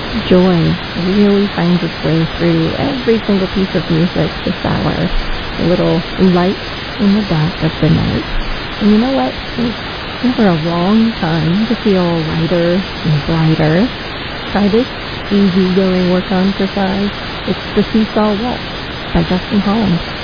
Joy really finds its way through every single piece of music this hour. A little light in the dark of the night. And you know what? There's never a wrong time to feel lighter and brighter. Try this easygoing work on exercise. It's the Seesaw Waltz by Justin Holland.